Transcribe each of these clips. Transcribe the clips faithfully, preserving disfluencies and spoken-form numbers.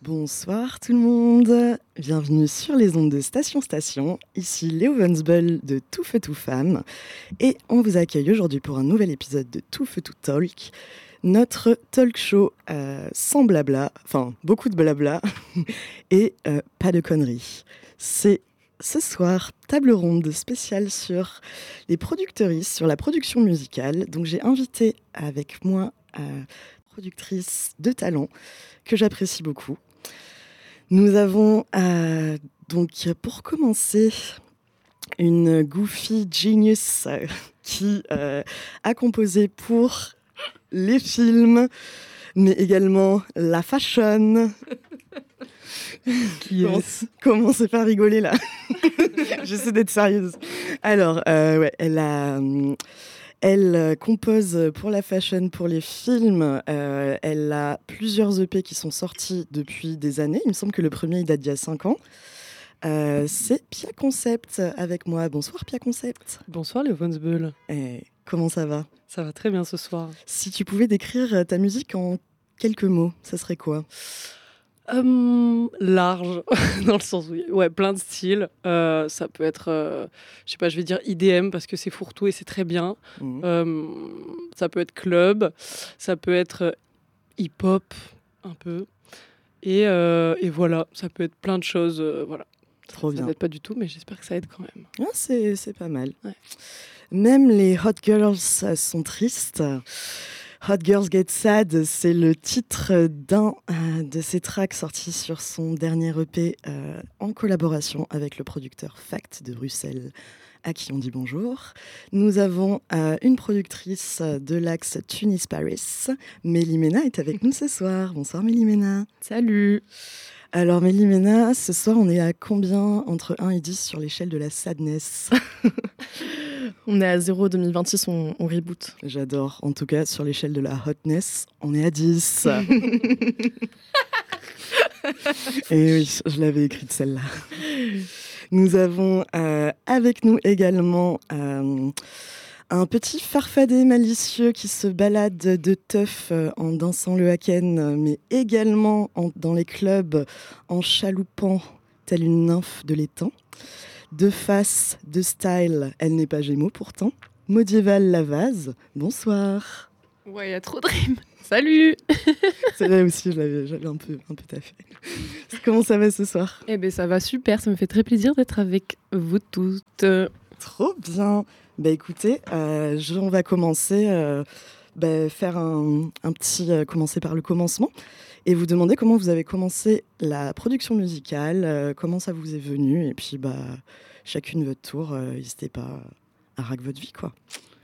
Bonsoir tout le monde, bienvenue sur les ondes de Station Station, ici Léo Wensbel de Tout Feu Tout Femme et on vous accueille aujourd'hui pour un nouvel épisode de Tout Feu Tout Talk, notre talk show euh, sans blabla, enfin beaucoup de blabla et euh, pas de conneries. C'est ce soir table ronde spéciale sur les productrices, sur la production musicale, donc j'ai invité avec moi euh, productrice de talent que j'apprécie beaucoup. Nous avons euh, donc pour commencer une goofy genius euh, qui euh, a composé pour les films, mais également la fashion. Qui est Commencez pas à rigoler là. J'essaie d'être sérieuse. Alors, euh, ouais, elle a. Elle compose pour la fashion, pour les films. Euh, elle a plusieurs E P qui sont sortis depuis des années. Il me semble que le premier, il date d'il y a cinq ans. Euh, c'est Pia Concept avec moi. Bonsoir Pia Concept. Bonsoir Léo Wensbel. Eh, comment ça va ? Ça va très bien ce soir. Si tu pouvais décrire ta musique en quelques mots, ça serait quoi ? Hum, large, dans le sens où, ouais, plein de styles. Euh, ça peut être, euh, je sais pas, je vais dire I D M parce que c'est fourre-tout et c'est très bien. Mmh. Euh, ça peut être club, ça peut être hip-hop, un peu. Et, euh, et voilà, ça peut être plein de choses. Euh, voilà. Trop ça bien. Ça n'aide pas du tout, mais j'espère que ça aide quand même. Ah, c'est, c'est pas mal. Ouais. Même les hot girls sont tristes. Hot Girls Get Sad, c'est le titre d'un euh, de ses tracks sortis sur son dernier E P euh, en collaboration avec le producteur Fact de Bruxelles, à qui on dit bonjour. Nous avons euh, une productrice de l'axe Tunis-Paris. Mélimena est avec nous ce soir. Bonsoir Mélimena. Salut. Alors Mélimena, ce soir on est à combien entre un et dix sur l'échelle de la sadness ? On est à zéro, deux mille vingt-six, on, on reboot. J'adore. En tout cas, sur l'échelle de la hotness, on est à dix. Et oui, je l'avais écrite celle-là. Nous avons euh, avec nous également euh, un petit farfadet malicieux qui se balade de teuf euh, en dansant le haken, mais également en, dans les clubs en chaloupant telle une nymphe de l'étang. De face, de style, elle n'est pas Gémeaux pourtant. Modieval Lavaz, bonsoir. Ouais, il y a trop de rimes. Salut. C'est là aussi, je l'avais, j'avais un peu, un peu taffé. Comment ça va ce soir ? Eh bien, ça va super. Ça me fait très plaisir d'être avec vous toutes. Trop bien. Bah écoutez, euh, je, on va commencer, euh, bah, faire un, un petit, euh, commencer par le commencement. Et vous demander comment vous avez commencé la production musicale, euh, comment ça vous est venu, et puis bah, chacune votre tour, euh, n'hésitez pas à raconter votre vie, quoi.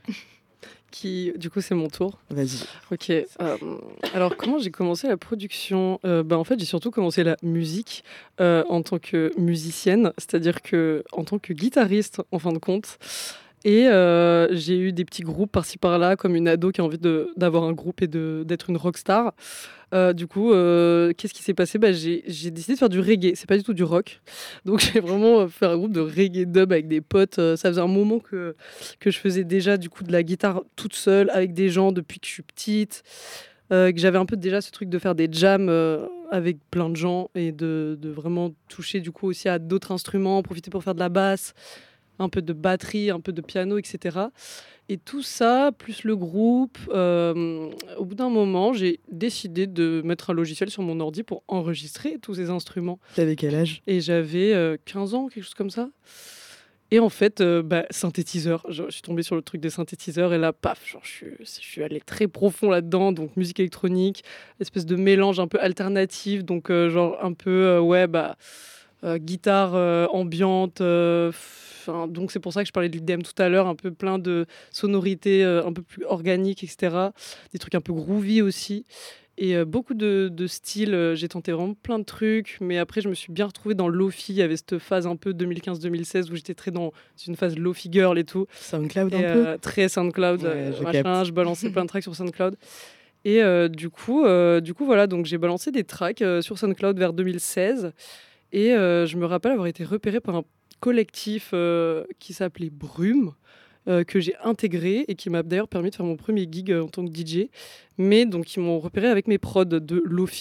Qui, du coup, c'est mon tour. Vas-y. Ok. Euh, alors, comment j'ai commencé la production ? euh, bah, En fait, j'ai surtout commencé la musique euh, en tant que musicienne, c'est-à-dire que en tant que guitariste, en fin de compte. Et euh, j'ai eu des petits groupes par-ci par-là, comme une ado qui a envie de, d'avoir un groupe et de, d'être une rockstar. Euh, du coup, euh, qu'est-ce qui s'est passé ? bah, j'ai, j'ai décidé de faire du reggae. C'est pas du tout du rock. Donc, j'ai vraiment fait un groupe de reggae dub avec des potes. Euh, ça faisait un moment que, que je faisais déjà du coup de la guitare toute seule avec des gens depuis que je suis petite. Euh, que j'avais un peu déjà ce truc de faire des jams euh, avec plein de gens et de, de vraiment toucher du coup aussi à d'autres instruments, profiter pour faire de la basse, un peu de batterie, un peu de piano, et cetera. Et tout ça, plus le groupe, euh, au bout d'un moment, j'ai décidé de mettre un logiciel sur mon ordi pour enregistrer tous ces instruments. T'avais quel âge ? Et j'avais euh, quinze ans, quelque chose comme ça. Et en fait, euh, bah, synthétiseur. Je, je suis tombée sur le truc des synthétiseurs et là, paf, genre, je, suis, je suis allée très profond là-dedans. Donc, musique électronique, espèce de mélange un peu alternatif. Donc, euh, genre, un peu, euh, ouais, bah, euh, guitare euh, ambiante. Euh, donc, c'est pour ça que je parlais de l'I D M tout à l'heure. Un peu plein de sonorités euh, un peu plus organiques, et cetera. Des trucs un peu groovy aussi. Et euh, beaucoup de, de styles, euh, j'ai tenté vraiment plein de trucs, mais après je me suis bien retrouvée dans le Lofi. Il y avait cette phase un peu deux mille quinze deux mille seize où j'étais très dans une phase Lofi girl et tout. SoundCloud Et, un peu euh, très SoundCloud, Ouais, euh, je machin, capte. je balançais plein de tracks sur SoundCloud. Et euh, du, coup, euh, du coup, voilà, donc j'ai balancé des tracks euh, sur SoundCloud vers deux mille seize. Et euh, je me rappelle avoir été repérée par un collectif euh, qui s'appelait Brume. Euh, que j'ai intégré et qui m'a d'ailleurs permis de faire mon premier gig euh, en tant que D J. Mais donc, ils m'ont repéré avec mes prods de Lofi.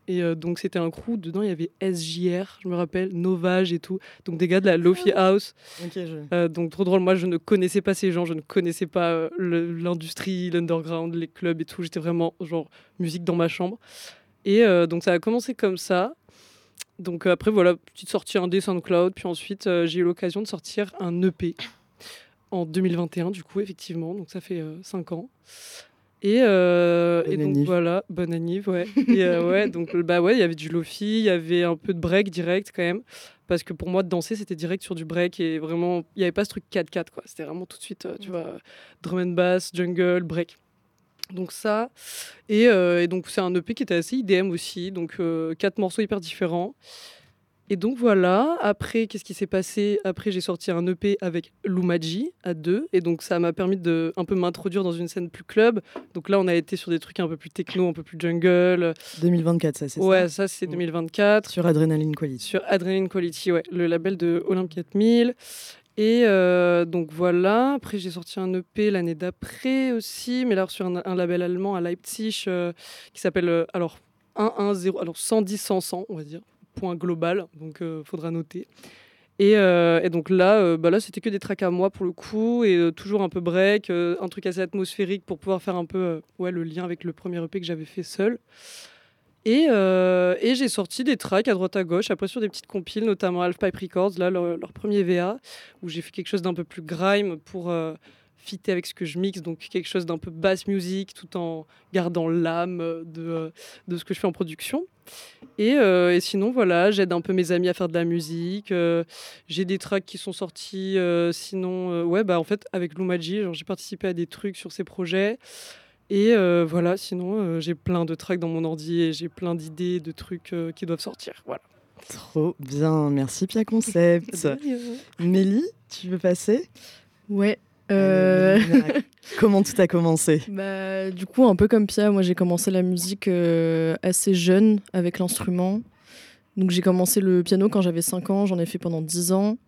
Et euh, donc, c'était un crew. Dedans, il y avait S J R, je me rappelle, Novage et tout. Donc, des gars de la Lofi House. Okay, je... euh, donc, trop drôle. Moi, je ne connaissais pas ces gens. Je ne connaissais pas euh, le, l'industrie, l'underground, les clubs et tout. J'étais vraiment, genre, musique dans ma chambre. Et euh, donc, ça a commencé comme ça. Donc, euh, après, voilà, petite sortie indé SoundCloud. Puis ensuite, euh, j'ai eu l'occasion de sortir un E P en deux mille vingt et un, du coup, effectivement. Donc, ça fait euh, cinq ans. Et, euh, et donc anniv. voilà, bonne anniv, ouais. Et euh, ouais, donc bah ouais, il y avait du lofi, il y avait un peu de break direct quand même, parce que pour moi de danser c'était direct sur du break et vraiment il y avait pas ce truc quatre quatre quoi. C'était vraiment tout de suite, euh, tu vois, drum and bass, jungle, break. Donc ça et, euh, et donc c'est un E P qui était assez I D M aussi, donc euh, quatre morceaux hyper différents. Et donc voilà, après, qu'est-ce qui s'est passé? Après, j'ai sorti un E P avec Lumaji à deux. Et donc, ça m'a permis de un peu m'introduire dans une scène plus club. Donc là, on a été sur des trucs un peu plus techno, un peu plus jungle. deux mille vingt-quatre, ça, c'est ouais, ça ça, c'est deux mille vingt-quatre. Sur Adrenaline Quality. Sur Adrenaline Quality, ouais, le label de Olympe quatre mille. Et euh, donc voilà, après, j'ai sorti un E P l'année d'après aussi, mais là, sur un, un label allemand à Leipzig euh, qui s'appelle euh, alors cent dix, alors cent dix cent cent, on va dire. Point global, donc il euh, faudra noter. Et, euh, et donc là, euh, bah là, c'était que des tracks à moi pour le coup, et euh, toujours un peu break, euh, un truc assez atmosphérique pour pouvoir faire un peu euh, ouais, le lien avec le premier E P que j'avais fait seul. Et, euh, et j'ai sorti des tracks à droite à gauche, après sur des petites compiles, notamment Half Pipe Records, là, leur, leur premier V A, où j'ai fait quelque chose d'un peu plus grime pour euh, fitter avec ce que je mixe, donc quelque chose d'un peu bass music, tout en gardant l'âme de, de ce que je fais en production. Et, euh, et sinon, voilà, j'aide un peu mes amis à faire de la musique. Euh, j'ai des tracks qui sont sortis. Euh, sinon, euh, ouais, bah en fait, avec Lumaji, genre, j'ai participé à des trucs sur ces projets. Et euh, voilà, sinon, euh, j'ai plein de tracks dans mon ordi et j'ai plein d'idées, de trucs euh, qui doivent sortir. Voilà. Trop bien, merci Pia Concept. Mélie, tu veux passer? Ouais. Euh... Allez, comment tout a commencé? Bah, du coup, un peu comme Pia, moi j'ai commencé la musique euh, assez jeune avec l'instrument. Donc j'ai commencé le piano quand j'avais cinq ans, j'en ai fait pendant dix ans.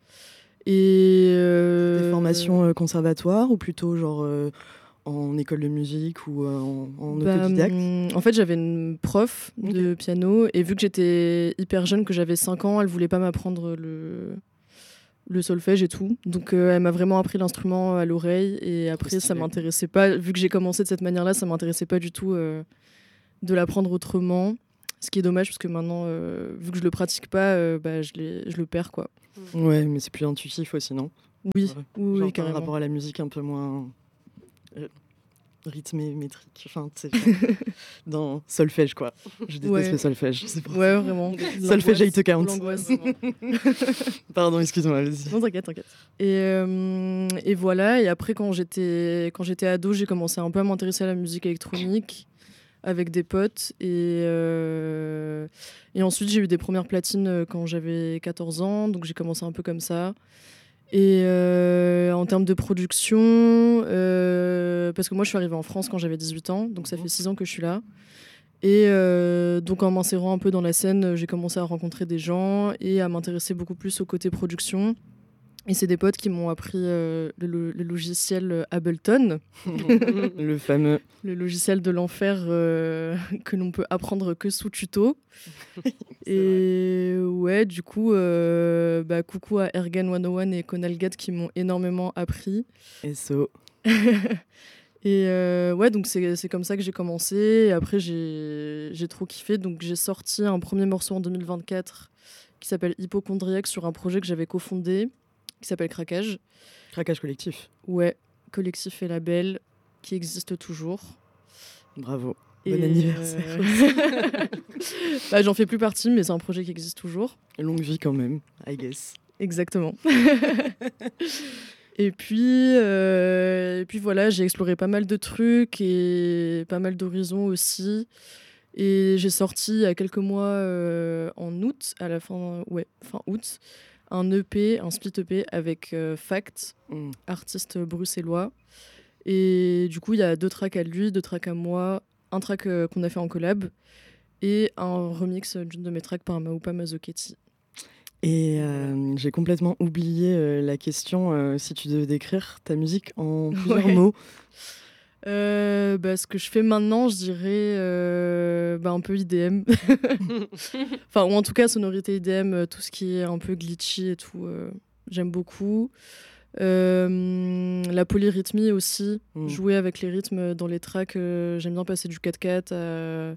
Et euh... Des formations euh, conservatoires ou plutôt genre euh, en école de musique ou euh, en, en bah, autodidacte? En fait, j'avais une prof okay. de piano et vu que j'étais hyper jeune, que j'avais cinq ans, elle voulait pas m'apprendre le... le solfège et tout. Donc euh, elle m'a vraiment appris l'instrument à l'oreille et après ça m'intéressait pas, vu que j'ai commencé de cette manière-là, ça m'intéressait pas du tout euh, de l'apprendre autrement. Ce qui est dommage parce que maintenant, euh, vu que je le pratique pas, euh, bah, je, je le perds quoi. Ouais, mais c'est plus intuitif aussi, non? Oui, genre, oui, genre oui, carrément. Par rapport à la musique un peu moins euh, rythmé, métrique, enfin, tu sais, dans solfège quoi. Je déteste ouais. le solfège. C'est pour ouais, vraiment. Solfège eight count. L'angoisse. Pardon, excuse-moi, vas-y. Non, t'inquiète, t'inquiète. Et, euh, et voilà, et après quand j'étais, quand j'étais ado, j'ai commencé un peu à m'intéresser à la musique électronique avec des potes. Et, euh, et ensuite, j'ai eu des premières platines quand j'avais quatorze ans, donc j'ai commencé un peu comme ça. Et euh, en termes de production, euh, parce que moi je suis arrivée en France quand j'avais dix-huit ans, donc ça fait six ans que je suis là. Et euh, donc en m'insérant un peu dans la scène, j'ai commencé à rencontrer des gens et à m'intéresser beaucoup plus au côté production. Et c'est des potes qui m'ont appris euh, le, le logiciel Ableton. Le fameux. Le logiciel de l'enfer euh, que l'on peut apprendre que sous tuto. Et vrai. Ouais, du coup, euh, bah, coucou à Ergan cent un et Conalgat qui m'ont énormément appris. S O. Et euh, ouais, donc c'est, c'est comme ça que j'ai commencé. Et après, j'ai, j'ai trop kiffé. Donc j'ai sorti un premier morceau en deux mille vingt-quatre qui s'appelle Hypochondriaque sur un projet que j'avais cofondé, qui s'appelle Craquage. Craquage collectif. Ouais, collectif et label qui existe toujours. Bravo. Et bon anniversaire. Euh... bah, j'en fais plus partie, mais c'est un projet qui existe toujours. Longue vie quand même, I guess. Exactement. Et puis, euh... et puis voilà, j'ai exploré pas mal de trucs et pas mal d'horizons aussi. Et j'ai sorti il y a quelques mois, euh, en août, à la fin, ouais, fin août, un E P, un split E P avec euh, Fact, mm. artiste bruxellois. Et du coup, il y a deux tracks à lui, deux tracks à moi, un track euh, qu'on a fait en collab et un remix d'une de mes tracks par Maoupa Mazzochetti. Et euh, j'ai complètement oublié euh, la question, euh, si tu devais décrire ta musique en plusieurs ouais. mots. Euh, bah, ce que je fais maintenant, je dirais euh, bah, un peu I D M. Enfin, ou en tout cas, sonorité I D M, euh, tout ce qui est un peu glitchy et tout, euh, j'aime beaucoup. Euh, la polyrythmie aussi, Mm. jouer avec les rythmes dans les tracks. euh, j'aime bien passer du quatre quatre à,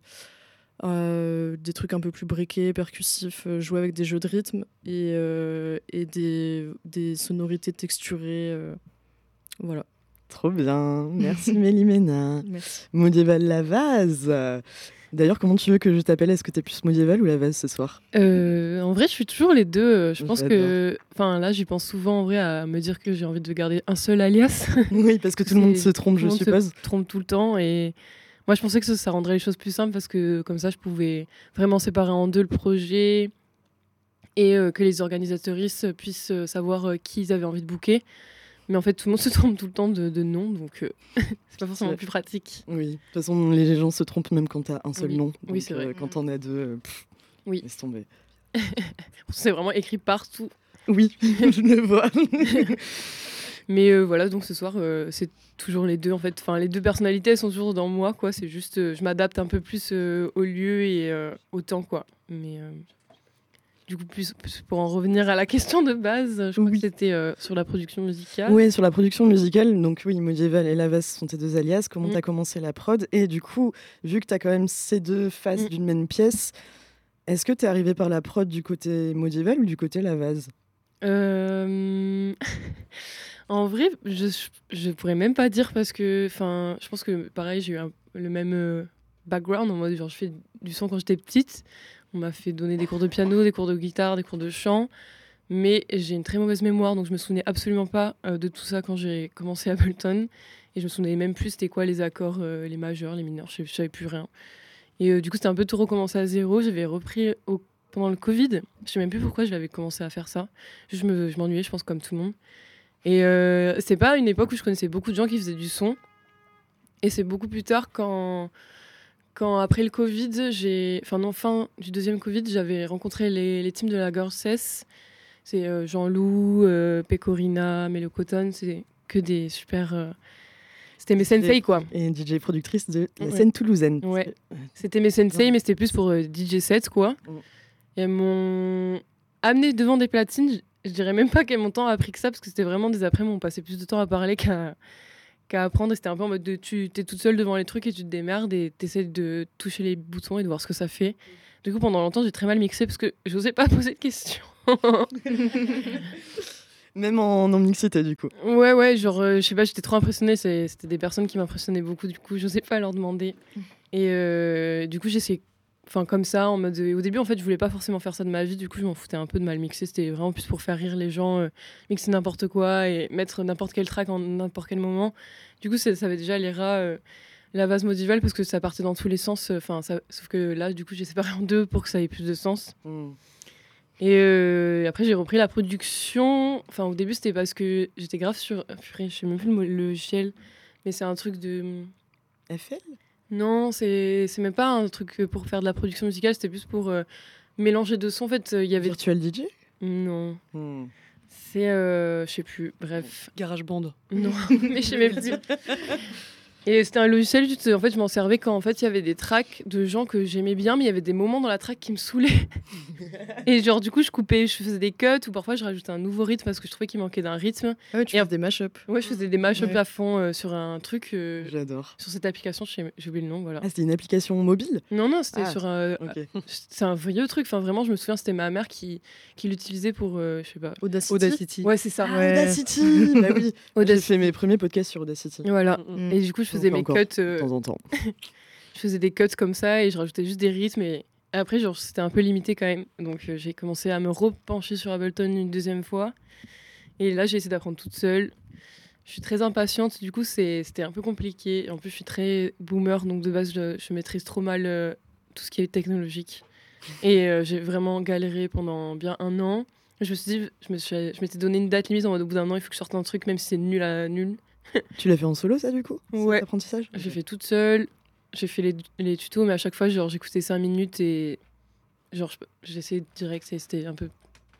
à des trucs un peu plus briqués, percussifs, euh, jouer avec des jeux de rythme et, euh, et des, des sonorités texturées. euh, voilà. Trop bien. Merci Mélimena. Merci. Modieval la vase. D'ailleurs, comment tu veux que je t'appelle? Est-ce que t'es plus Modieval ou la vase ce soir? Euh, en vrai, je suis toujours les deux. Euh, Je pense J'adore. que, enfin, là, j'y pense souvent en vrai à me dire que j'ai envie de garder un seul alias. Oui, parce que tout le monde C'est- se trompe, Tout je le monde suppose. se trompe tout le temps et moi, je pensais que ça, ça rendrait les choses plus simples parce que comme ça, je pouvais vraiment séparer en deux le projet et euh, que les organisateuristes puissent euh, savoir euh, qui ils avaient envie de booker. Mais en fait, tout le monde se trompe tout le temps de, de nom, donc euh, c'est pas forcément Ouais. plus pratique. Oui, de toute façon, les gens se trompent même quand t'as un seul Oui. nom. Oui, Donc, c'est vrai. euh, quand t'en as deux, euh, pff, Oui. laisse tomber. C'est vraiment écrit partout. Oui, je le vois. Mais euh, voilà, donc ce soir, euh, c'est toujours les deux en fait. Enfin, les deux personnalités, elles sont toujours dans moi, quoi. C'est juste, euh, je m'adapte un peu plus euh, au lieu et euh, au temps, quoi. Mais euh, du coup, plus, plus pour en revenir à la question de base, je crois Oui. que c'était euh, sur la production musicale. Oui, sur la production musicale, donc oui, Modieval et Lavas sont tes deux alias. Comment Mm. t'as commencé la prod? Et du coup, vu que t'as quand même ces deux faces Mm. d'une même pièce, est-ce que t'es arrivé par la prod du côté Modieval ou du côté Lavas? Euh, En vrai, je, je pourrais même pas dire parce que, enfin, je pense que pareil, j'ai eu un- le même euh, background en mode genre je fais du son quand j'étais petite. On m'a fait donner des cours de piano, des cours de guitare, des cours de chant, mais j'ai une très mauvaise mémoire donc je me souvenais absolument pas euh, de tout ça quand j'ai commencé Ableton et je me souvenais même plus c'était quoi les accords, euh, les majeurs, les mineurs, je, sais- je savais plus rien. Et euh, du coup, c'était un peu tout recommencer à zéro. J'avais repris au- pendant le Covid. Je sais même plus pourquoi j'avais commencé à faire ça. Je me- je m'ennuyais, je pense, comme tout le monde. Et euh, c'est pas une époque où je connaissais beaucoup de gens qui faisaient du son. Et c'est beaucoup plus tard quand, quand après le Covid, j'ai, enfin non, fin du deuxième Covid, j'avais rencontré les, les teams de la Gorses. C'est euh, Jean-Loup, euh, Pecorina, Melo Cotton. C'est que des super. euh, C'était mes sensei, quoi. Et D J productrice de la Ouais. scène toulousaine. Ouais. C'était mes sensei, mais c'était plus pour euh, D J sets, quoi. Mm. Et elles m'ont amené devant des platines. Je- Je dirais même pas qu'elles m'ont tant appris que ça, parce que c'était vraiment des après-midi où on passait plus de temps à parler qu'à qu'à apprendre. Et c'était un peu en mode de tu t'es toute seule devant les trucs et tu te démerdes et t'essaies de toucher les boutons et de voir ce que ça fait. Du coup, pendant longtemps, j'ai très mal mixé parce que j'osais pas poser de questions. Même en, en mixité, du coup. Ouais, ouais, genre, euh, je sais pas, j'étais trop impressionnée. c'est- C'était des personnes qui m'impressionnaient beaucoup, du coup, j'osais pas leur demander. Et euh, du coup, j'essayais, enfin, comme ça, en mode. Au début, en fait, je voulais pas forcément faire ça de ma vie, du coup, je m'en foutais un peu de mal mixer. C'était vraiment plus pour faire rire les gens, euh, mixer n'importe quoi et mettre n'importe quel track en n'importe quel moment. Du coup, ça, ça avait déjà les rats. euh, la vase modivale parce que ça partait dans tous les sens. Enfin, ça- sauf que là, du coup, j'ai séparé en deux pour que ça ait plus de sens. Mm. Et euh, après, j'ai repris la production. Enfin, au début, c'était parce que j'étais grave sur. Purée, je sais même plus le, mot- le logiciel, mais c'est un truc de. F L? Non, c'est c'est même pas un truc pour faire de la production musicale, c'était plus pour euh, mélanger deux sons. En fait, euh, il y avait. Virtual D J? Non, Mm. c'est. euh, je sais plus, bref. Garage Band. Non, mais je sais même plus. Et c'était un logiciel, juste, en fait, je m'en servais quand en fait il y avait des tracks de gens que j'aimais bien, mais il y avait des moments dans la track qui me saoulaient. Et genre, du coup, je coupais, je faisais des cuts ou parfois je rajoutais un nouveau rythme parce que je trouvais qu'il manquait d'un rythme. Ah ouais, tu Et fais en- des mashups. Ouais, je faisais des mashups Ouais. à fond euh, sur un truc, euh, J'adore. sur cette application, je sais- j'ai oublié le nom, voilà. Ah, c'était une application mobile? Non, non, c'était Ah, sur un. Ok. C'est un vieux truc, enfin vraiment, je me souviens, c'était ma mère qui, qui l'utilisait pour. euh, je sais pas. Audacity. Audacity. Ouais, c'est ça. Ah, Ouais. Audacity! Bah oui. J'ai Audacity. fait mes premiers podcasts sur Audacity. Voilà. Mm, mm. Et du coup, je J'en faisais fais mes encore, cuts. De euh, temps en temps. je faisais des cuts comme ça et je rajoutais juste des rythmes. Et après, genre, c'était un peu limité quand même. Donc, euh, j'ai commencé à me repencher sur Ableton une deuxième fois. Et là, j'ai essayé d'apprendre toute seule. Je suis très impatiente, du coup, c'est- c'était un peu compliqué. En plus, je suis très boomer, donc de base, je, je maîtrise trop mal euh, tout ce qui est technologique. Et euh, j'ai vraiment galéré pendant bien un an. Je me suis dit, je me suis- je m'étais donné une date limite en mode au bout d'un an, il faut que je sorte un truc, même si c'est nul à nul. Tu l'as fait en solo, ça, du coup? Ouais. Cet apprentissage? J'ai fait toute seule, j'ai fait les, les tutos, mais à chaque fois, genre, j'écoutais cinq minutes et genre, je- j'essayais direct, et c'était un peu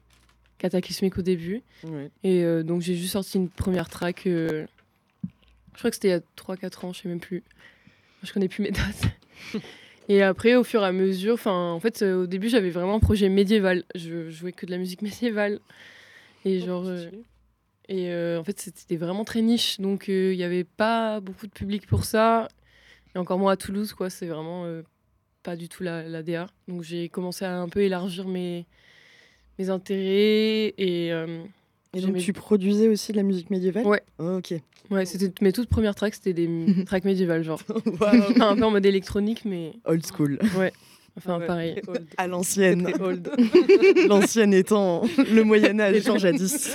cataclysmique au début. Ouais. Et euh, donc, j'ai juste sorti une première track euh, Je crois que c'était il y a trois quatre ans, je sais même plus. Je connais plus mes dates. Et après, au fur et à mesure, en fait, euh, au début, j'avais vraiment un projet médiéval. Je jouais que de la musique médiévale. Et genre... euh, et euh, en fait, c'était vraiment très niche. Donc, il euh, n'y avait pas beaucoup de public pour ça. Et encore moins à Toulouse, quoi. C'est vraiment euh, pas du tout la, la D A. Donc, j'ai commencé à un peu élargir mes, mes intérêts. Et, euh, et donc, tu produisais aussi de la musique médiévale ? Ouais. Oh, ok. Ouais, c'était mes toutes premières tracks, c'était des tracks médiévales, genre. Wow. Un peu en mode électronique, mais... Old school. Ouais. Enfin, ouais, pareil. Old. À l'ancienne. Old. L'ancienne étant le Moyen-Âge, genre jadis.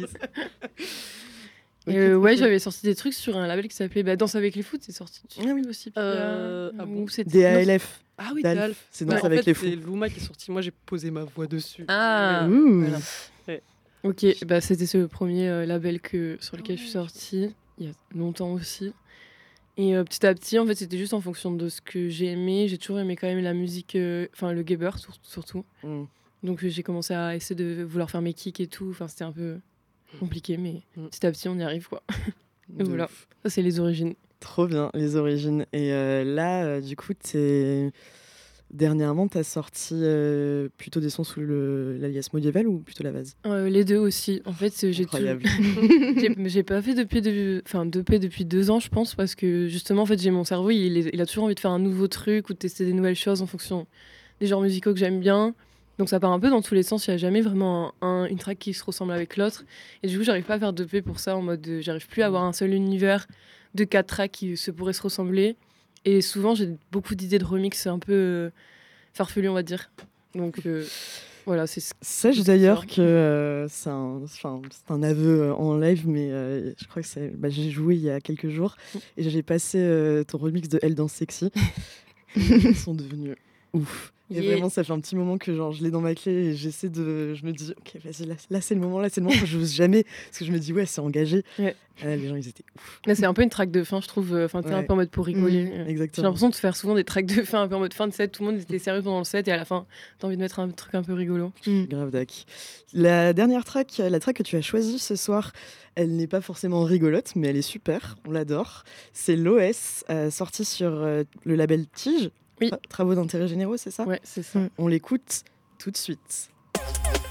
Et euh, ouais, j'avais sorti des trucs sur un label qui s'appelait bah, Danse avec les foot, c'est sorti dessus ah oui. aussi. Euh, ah bon D A L F. Ah oui, Dalf. Dalf. C'est Danse ouais, avec en fait, les fous. C'est Luma qui est sorti, moi j'ai posé ma voix dessus. Ah, Ouh. voilà. Ouais. Ok, bah, c'était ce premier euh, label que, sur lequel je suis sortie, il y a longtemps aussi. Et euh, petit à petit, en fait, c'était juste en fonction de ce que j'ai aimé. J'ai toujours aimé quand même la musique, enfin euh, le gabber sur, surtout. Mm. Donc j'ai commencé à essayer de vouloir faire mes kicks et tout. Enfin, c'était un peu compliqué, mais mm. petit à petit, on y arrive, quoi. Et voilà, ouf. Ça c'est les origines. Trop bien, les origines. Et euh, là, euh, du coup, t'es... dernièrement, tu as sorti euh, plutôt des sons sous le, l'alias Modieval ou plutôt la vase euh, Les deux aussi. En fait, j'ai Incroyable. tout... j'ai, j'ai pas fait depuis de... enfin, d'E P depuis deux ans, je pense, parce que justement, en fait, j'ai mon cerveau, il, est... il a toujours envie de faire un nouveau truc ou de tester des nouvelles choses en fonction des genres musicaux que j'aime bien. Donc ça part un peu dans tous les sens, il n'y a jamais vraiment un, un, une track qui se ressemble avec l'autre. Et du coup, j'arrive pas à faire d'E P pour ça, en mode euh, j'arrive plus à avoir un seul univers de quatre tracks qui se pourraient se ressembler. Et souvent, j'ai beaucoup d'idées de remix un peu euh, farfelues, on va dire. Donc euh, voilà, c'est ce Sache d'ailleurs que euh, c'est, un, c'est un aveu en live, mais euh, je crois que c'est, bah, j'ai joué il y a quelques jours et j'ai passé euh, ton remix de Elle danse sexy. Ils sont devenus ouf. Et yeah. Vraiment, ça fait un petit moment que genre, je l'ai dans ma clé et j'essaie de. Je me dis, ok, vas-y, là, là c'est le moment, là c'est le moment. Je n'ose jamais. Parce que je me dis, ouais, c'est engagé. Ouais. Euh, les gens, ils étaient ouf. Là, c'est un peu une track de fin, je trouve. Enfin, t'es ouais. un peu en mode pour rigoler. Mmh, exactement. J'ai l'impression de faire souvent des tracks de fin, un peu en mode fin de set. Tout le monde était sérieux pendant le set et à la fin, t'as envie de mettre un truc un peu rigolo. Mmh. Grave dac. La dernière track, la track que tu as choisie ce soir, elle n'est pas forcément rigolote, mais elle est super. On l'adore. C'est l'O S, euh, sorti sur euh, le label Tige. Oui. Travaux d'intérêt généraux, c'est ça ? Ouais, c'est ça. On l'écoute tout de suite.